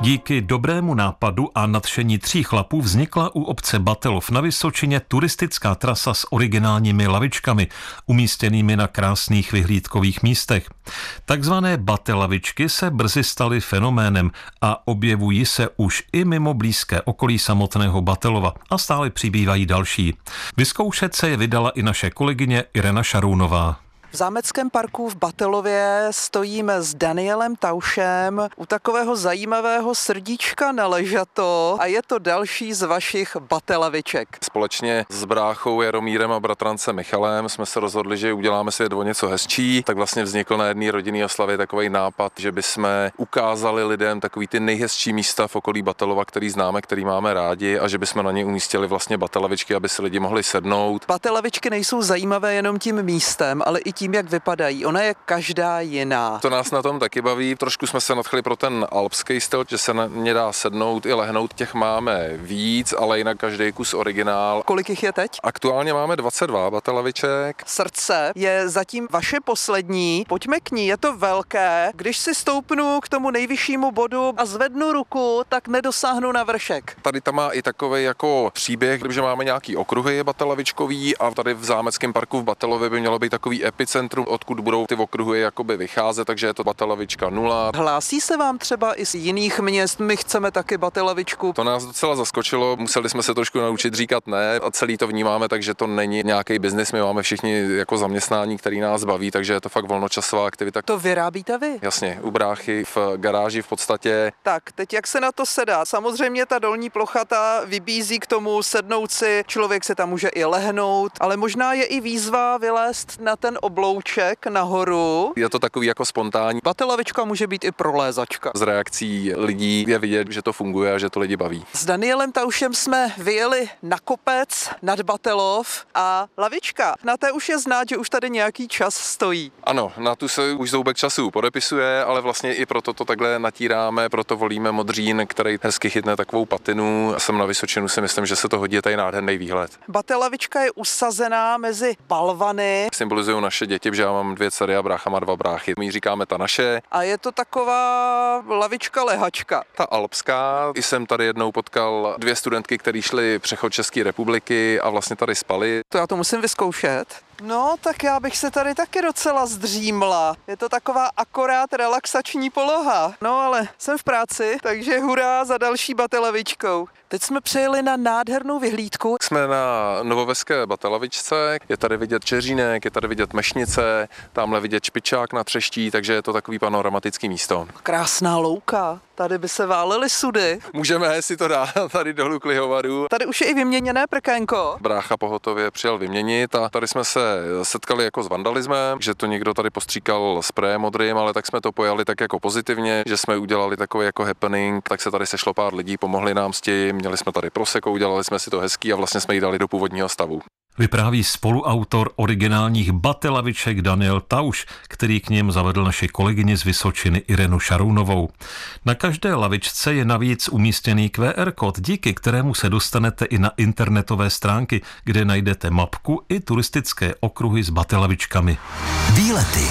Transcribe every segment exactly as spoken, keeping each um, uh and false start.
Díky dobrému nápadu a nadšení tří chlapů vznikla u obce Batelov na Vysočině turistická trasa s originálními lavičkami, umístěnými na krásných vyhlídkových místech. Takzvané batelavičky se brzy staly fenoménem a objevují se už i mimo blízké okolí samotného Batelova a stále přibývají další. Vyzkoušet se je vydala i naše kolegyně Irena Šarounová. V zámeckém parku v Batelově stojíme s Danielem Taušem u takového zajímavého srdíčka na ležato a je to další z vašich batelaviček. Společně s bráchou Jaromírem a bratrancem Michalem jsme se rozhodli, že uděláme si o něco hezčí, tak vlastně vznikl na jedné rodinné oslavě takový nápad, že bychom ukázali lidem takový ty nejhezčí místa v okolí Batelova, který známe, který máme rádi, a že bychom na ně umístili vlastně batelavičky, aby si lidi mohli sednout. Batelavičky nejsou zajímavé jenom tím místem, ale i tím, jak vypadají. Ona je každá jiná. To nás na tom taky baví. Trošku jsme se nadchli pro ten alpský styl, že se na ně dá sednout i lehnout. Těch máme víc, ale jinak každý kus originál. Kolik jich je teď? Aktuálně máme dvacet dva batelaviček. Srdce je zatím vaše poslední. Pojďme k ní, je to velké. Když si stoupnu k tomu nejvyššímu bodu a zvednu ruku, tak nedosáhnu na vršek. Tady tam má i takový jako příběh, že máme nějaký okruhy batelavičkový a tady v zámeckém parku v Batelově by mělo být takový epicentrum, odkud budou ty okruhy jakoby vycházet, takže je to batelavička nula. Hlásí se vám třeba i z jiných měst, my chceme taky batelavičku? To nás docela zaskočilo, museli jsme se trošku naučit říkat ne a celý to vnímáme, takže to není nějaký biznis, my máme všichni jako zaměstnání, který nás baví, takže je to fakt volnočasová aktivita. To vyrábíte vy? Jasně, u bráchy v garáži v podstatě. Tak, teď jak se na to sedá? Samozřejmě ta dolní plochata vybízí k tomu sednout si, člověk se tam může i lehnout, ale možná je i výzva vylézt na ten oblouček nahoru. Je to takový jako spontánní. Batelavička může být i prolézačka. Z reakcí lidí je vidět, že to funguje a že to lidi baví. S Danielem Taušem jsme vyjeli na kopec nad Batelov a lavička, na té už je znát, že už tady nějaký čas stojí. Ano, na tu se už zoubek času podepisuje, ale vlastně i proto to takhle natíráme, proto volíme modřín, který hezky chytne takovou patinu. Jsem na Vysočinu, si myslím, že se to hodí, tady nádherný výhled. Batelavička je usazená mezi balvany. Symbolizují naše děti, že já mám dvě dcery a brácha má dva bráchy. My jí říkáme ta naše. A je to taková lavička lehačka. Ta alpská. I jsem tady jednou potkal dvě studentky, které šly přechod České republiky a vlastně tady spaly. To já to musím vyzkoušet. No, tak já bych se tady taky docela zdřímla. Je to taková akorát relaxační poloha. No, ale jsem v práci, takže hurá za další batelavičkou. Teď jsme přijeli na nádhernou vyhlídku. Jsme na novoveské batelavičce, je tady vidět Čeřínek, je tady vidět Mešnice, tamhle vidět Špičák na Třeští, takže je to takový panoramatický místo. Krásná louka, tady by se válely sudy. Můžeme si to dát tady dolů k lihovaru. Tady už je i vyměněné prkénko. Brácha pohotově přijel vyměnit a tady jsme se setkali jako s vandalismem, že to někdo tady postříkal sprejem modrým, ale tak jsme to pojali tak jako pozitivně, že jsme udělali takový jako happening, tak se tady sešlo pár lidí, pomohli nám s tím, měli jsme tady prosecco, udělali jsme si to hezký a vlastně jsme ji dali do původního stavu. Vypráví spoluautor originálních batelaviček Daniel Tauš, který k něm zavedl naši kolegyni z Vysočiny Irenu Šarounovou. Na každé lavičce je navíc umístěný Q R kód, díky kterému se dostanete i na internetové stránky, kde najdete mapku i turistické okruhy s batelavičkami. Výlety.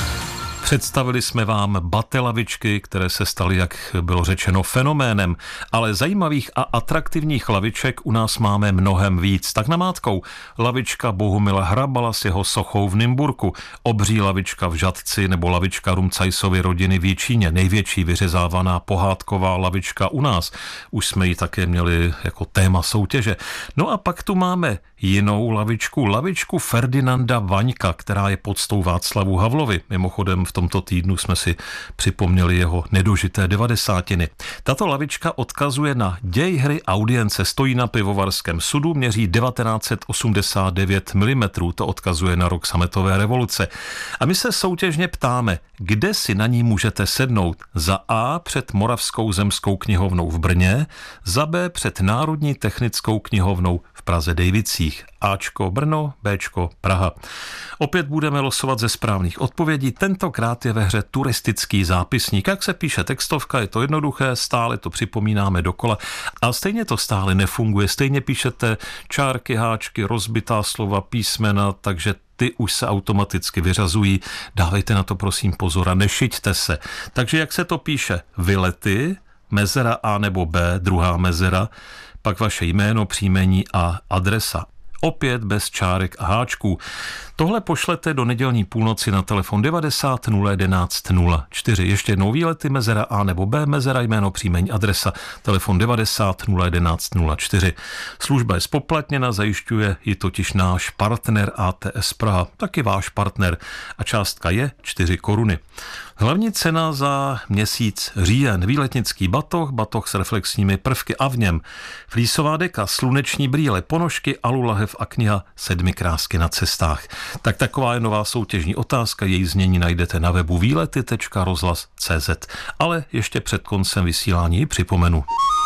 Představili jsme vám batelavičky, které se staly, jak bylo řečeno, fenoménem, ale zajímavých a atraktivních laviček u nás máme mnohem víc. Tak namátkou lavička Bohumila Hrabala s jeho sochou v Nymburku, obří lavička v Žatci nebo lavička Rumcajsovy rodiny v Jičíně, největší vyřezávaná pohádková lavička u nás. Už jsme ji také měli jako téma soutěže. No a pak tu máme jinou lavičku, lavičku Ferdinanda Vaňka, která je podstou Václavu Havlovi. Mimochodem v tomto týdnu jsme si připomněli jeho nedožité devadesátiny. Tato lavička odkazuje na děj hry Audience, stojí na pivovarském sudu, měří devatenáct set osmdesát devět milimetrů, to odkazuje na rok sametové revoluce. A my se soutěžně ptáme, kde si na ní můžete sednout. Za A před Moravskou zemskou knihovnou v Brně, za B před Národní technickou knihovnou v Praze Dejvicích. Ačko Brno, Bčko Praha. Opět budeme losovat ze správných odpovědí. Tentokrát je ve hře turistický zápisník. Jak se píše textovka, je to jednoduché, stále to připomínáme dokola. A stejně to stále nefunguje. Stejně píšete čárky, háčky, rozbitá slova, písmena, takže ty už se automaticky vyřazují. Dávejte na to prosím pozor a nešiťte se. Takže jak se to píše? Vylety, mezera A nebo B, druhá mezera, pak vaše jméno, příjmení a adresa. Opět bez čárek a háčků. Tohle pošlete do nedělní půlnoci na telefon devadesát nula jedenáct nula čtyři. Ještě jednou výlety, mezera A nebo B, mezera, jméno, příjmení, adresa, telefon devadesát nula jedenáct nula čtyři. Služba je spoplatněna, zajišťuje ji totiž náš partner A T S Praha, taky váš partner, a částka je čtyři koruny. Hlavní cena za měsíc říjen, výletnický batoh, batoh s reflexními prvky a v něm flísová deka, sluneční brýle, ponožky, alulahev a kniha Sedmi krásky na cestách. Tak taková je nová soutěžní otázka, její znění najdete na webu výlety tečka rozhlas tečka cé zet. Ale ještě před koncem vysílání připomenu.